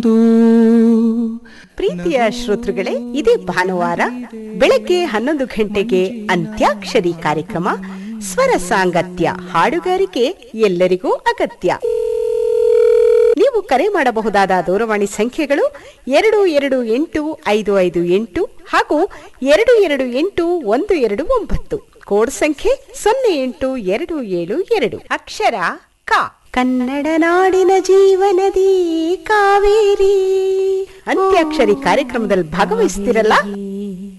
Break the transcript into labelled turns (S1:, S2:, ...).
S1: ಪ್ರೀತಿಯ ಶ್ರೋತೃಗಳೇ, ಇದೇ ಭಾನುವಾರ ಬೆಳಗ್ಗೆ 11 ಗಂಟೆಗೆ ಅಂತ್ಯಾಕ್ಷರಿ ಕಾರ್ಯಕ್ರಮ. ಸ್ವರ ಸಾಂಗತ್ಯ, ಹಾಡುಗಾರಿಕೆ ಎಲ್ಲರಿಗೂ ಅಗತ್ಯ. ನೀವು ಕರೆ ಮಾಡಬಹುದಾದ ದೂರವಾಣಿ ಸಂಖ್ಯೆಗಳು 228558 ಹಾಗೂ 228129. ಕೋಡ್ ಸಂಖ್ಯೆ 08272. ಅಕ್ಷರ ಕ. ಕನ್ನಡ ನಾಡಿನ ಜೀವನದಿ ಕಾವೇರಿ. ಅಂತ್ಯಾಕ್ಷರಿ ಕಾರ್ಯಕ್ರಮದಲ್ಲಿ ಭಾಗವಹಿಸ್ತಿರಲ್ಲ?